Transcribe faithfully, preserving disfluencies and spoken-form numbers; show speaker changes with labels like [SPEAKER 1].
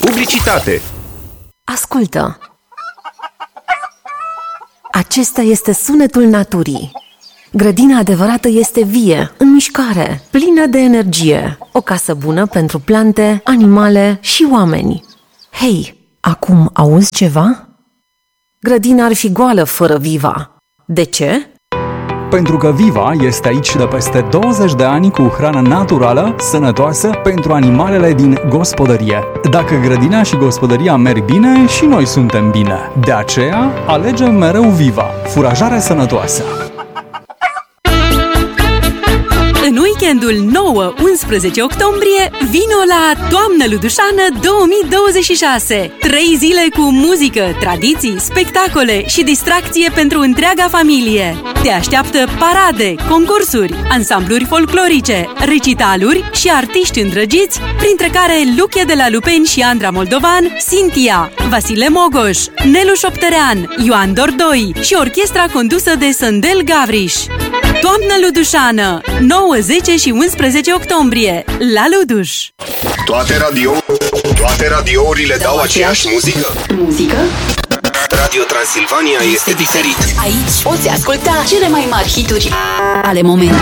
[SPEAKER 1] Publicitate.
[SPEAKER 2] Ascultă! Acesta este sunetul naturii. Grădina adevărată este vie, în mișcare, plină de energie. O casă bună pentru plante, animale și oameni. Hei, acum auzi ceva? Grădina ar fi goală fără Viva. De ce?
[SPEAKER 3] Pentru că Viva este aici de peste douăzeci de ani cu hrană naturală, sănătoasă pentru animalele din gospodărie. Dacă grădina și gospodăria merg bine, și noi suntem bine. De aceea, alegem mereu Viva, furajare sănătoasă.
[SPEAKER 4] În weekendul nouă unsprezece octombrie, vino la Toamnă Ludușană două mii douăzeci și șase. Trei zile cu muzică, tradiții, spectacole și distracție pentru întreaga familie. Te așteaptă parade, concursuri, ansambluri folclorice, recitaluri și artiști îndrăgiți, printre care Luche de la Lupeni și Andra Moldovan, Cynthia, Vasile Mogoș, Nelu Șoptărean, Ioan Dordoi și orchestra condusă de Sândel Gavriș. Toamnă Ludușană, nouă, zece și unsprezece octombrie, la Luduș.
[SPEAKER 1] Toate radio, toate radiourile dau aceeași muzică?
[SPEAKER 5] Muzică?
[SPEAKER 1] Radio Transilvania este diferit.
[SPEAKER 5] Aici poți asculta cele mai mari hituri ale momentului.